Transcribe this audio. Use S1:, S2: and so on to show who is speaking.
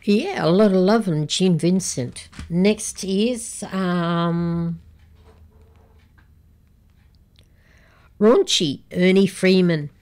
S1: Yeah, a lot of love on Gene Vincent. Next is Raunchy, Ernie Freeman.